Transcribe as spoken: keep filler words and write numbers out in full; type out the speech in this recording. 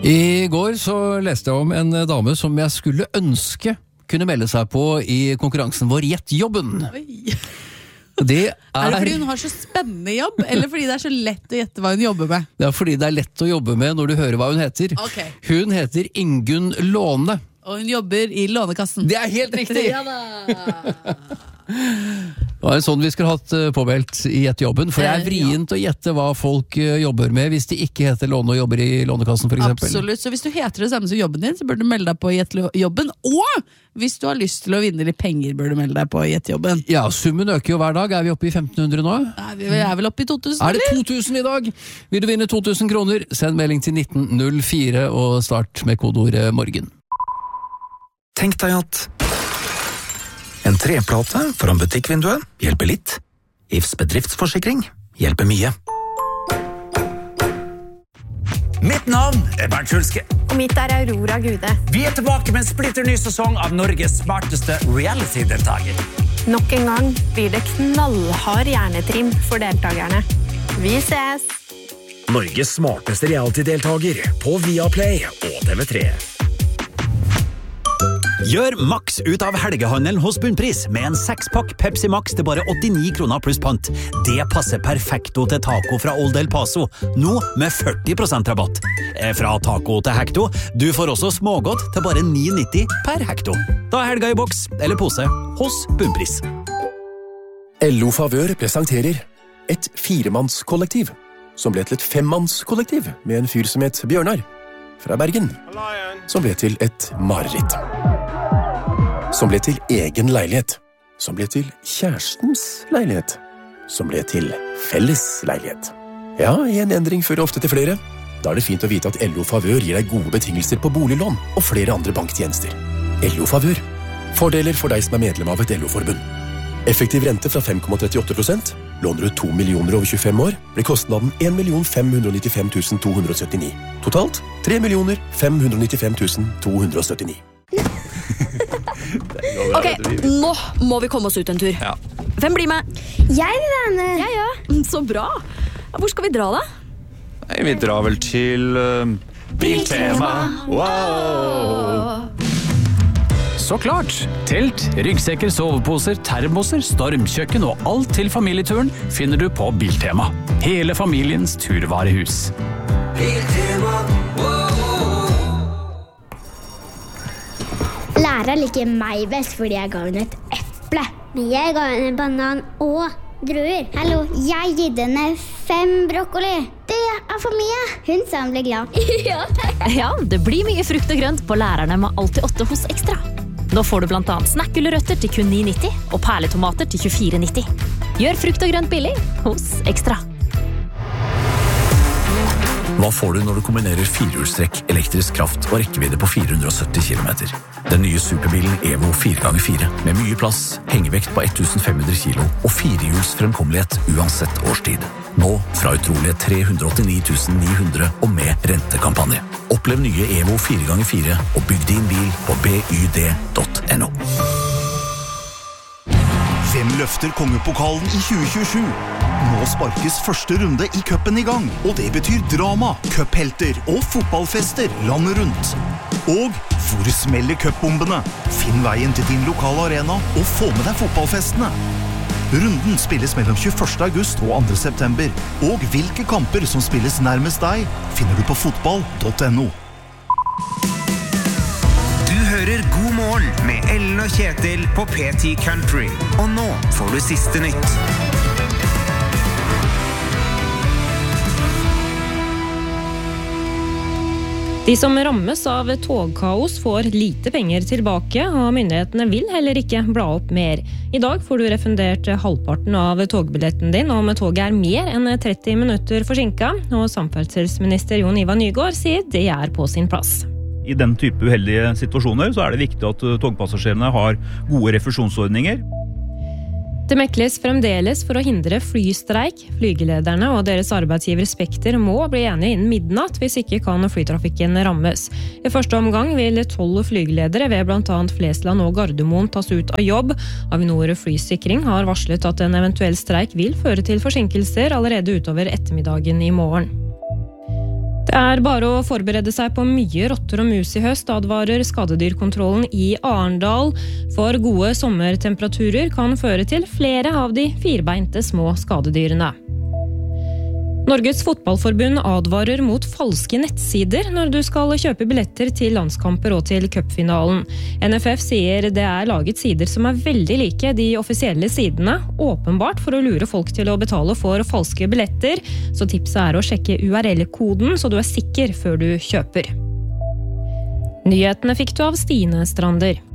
I går så leste jeg om en dame som jeg skulle ønske kunne melde seg på i konkurransen vår Gjett jobben. Oi. Det er... er det fordi hun har så spennende jobb, eller fordi det er så lett å gjette hva hun jobber med? Det er fordi det er lett å jobbe med når du hører hva hun heter. Okay. Hun heter Ingunn Låne. Og hun jobber i Lånekassen. Det er helt riktig! Ja da! Det var en sånn vi skulle hatt påmeldt i Gjett jobben, for det er vrient å gjette hva folk jobber med hvis de ikke heter Låne og jobber i Lånekassen, for eksempel. Absolutt, så hvis du heter det samme som jobben din, så bør du melde deg på Gjett jobben, og hvis du har lyst til å vinne litt penger, bør du melde deg på Gjett jobben. Ja, summen øker jo hver dag. Er vi oppe i femten hundre nå? Nei, vi er vel oppe i to tusen. Er det to tusen i dag? Vil du vinne to tusen kroner? Send melding til nitten null fire og start med kodeordet morgen. Tenk deg at en treplate foran butikkvinduet hjelper litt. I V S bedriftsforsikring hjelper mye. Mitt navn er Bernt Hulske. Og mitt er Aurora Gude. Vi er tilbake med en splitter ny sesong av Norges smarteste reality-deltager. Nok en gang blir det knallhard hjernetrim for deltakerne. Vi ses! Norges smarteste reality-deltager på Viaplay og T V tre. Gjør maks ut av helgehandelen hos Bunnpris med en sekspakk Pepsi Max til bare åttini kroner pluss pant. Det passer perfekto til taco fra Old El Paso, nå med førti prosent rabatt. Fra taco til hekto, du får også smågodt til bare ni nitti per hekto. Da er helga i boks eller pose hos Bunnpris. L O Favør presenterer et firemannskollektiv, som ble til et femmannskollektiv med en fyr som het Bjørnar, fra Bergen, som ble til et mareritt. Som ble til egen leilighet, som ble til kjærestens leilighet, som ble til felles leilighet. Ja, en endring fører ofte til flere. Da er det fint å vite at L O Favør gir deg gode betingelser på boliglån og flere andre banktjenester. L O Favør. Fordeler for deg som er medlem av et L O-forbund. Effektiv rente fra fem komma trettiåtte prosent. Låner du to millioner over tjuefem år, blir kostnaden en million fem hundre nittifem tusen to hundre syttini. Totalt tre millioner fem hundre nittifem tusen to hundre syttini. Ok, nå må vi komme oss ut en tur. Ja. Hvem blir med? Jeg vil være med. Jeg, ja. Så bra. Hvor skal vi dra da? Nei, vi drar vel til uh, Biltema. Wow! Så klart! Telt, ryggsekker, soveposer, termoser, stormkjøkken og alt til familieturen finner du på Biltema. Hele familiens turvarehus. Biltema. Lærer liker meg best fordi jeg ga henne et eple. Men jeg ga henne banan og druer. Hallo, jeg gitt henne fem brokkoli. Det er for mye. Hun sa hun ble glad. Ja, ja, det blir mye frukt og grønt på lærerne med alltid åtte hos Ekstra. Nå får du blant annet snakkgulrøtter til kun ni nitti og perletomater til tjuefire nitti. Gjør frukt og grønt billig hos Ekstra. Hva får du når du kombinerer firehjulstrekk, elektrisk kraft og rekkevidde på fire hundre sytti kilometer? Den nye superbilen Evo fire ganger fire, med mye plass, hengevekt på fem hundre kilo og firehjuls fremkommelighet uansett årstid. Nå fra utrolige tre hundre åttini tusen ni hundre og med rentekampanje. Opplev nye Evo fire ganger fire og bygg din bil på byd punktum no. Hvem løfter kongepokalen i tjue tjuesju? Nå sparkes første runde i cupen i gang, og det betyr drama, cuphelter og fotballfester landet rundt. Og hvor smeller cupbombene? Finn veien til din lokale arena og få med deg fotballfestene. Runden spilles mellom tjueførste august og andre september, og hvilke kamper som spilles nærmest deg, finner du på fotball punktum no. Du hører God morgen med Ellen og Kjetil på P ti Country. Og nå får du siste nytt. De som rammes av togkaos får lite penger tilbake, og myndighetene vil heller ikke bla opp mer. I dag får du refundert halvparten av togbilletten din, om toget er mer enn tretti minutter forsinket, og samferdselsminister Jon Ivar Nygård sier det er på sin plass. I den type uheldige situasjoner så er det viktig at togpassasjerene har gode refusjonsordninger. Det mekles fremdeles for å hindre flystreik. Flygelederne og deres arbeidsgiver Spekter må bli enige innen midnatt, hvis ikke kan flytrafikken rammes. I første omgang vil tolv flygeledere ved blant annet Flesland og Gardermoen tas ut av jobb. Avinor Flysikring har varslet at en eventuell streik vil føre til forsinkelser allerede utover ettermiddagen i morgen. Det er bare å forberede seg på mye rotter og mus i høst, advarer skadedyrkontrollen i Arendal. For gode sommertemperaturer kan føre til flere av de firbeinte små skadedyrene. Norges fotballforbund advarer mot falske nettsider når du skal kjøpe billetter til landskamper og til cupfinalen. N F F sier det er laget sider som er veldig like de offisielle sidene, åpenbart for å lure folk til å betale for falske billetter, så tipset er å sjekke U R L-koden så du er sikker før du kjøper. Nyhetene fikk du av Stine Strander.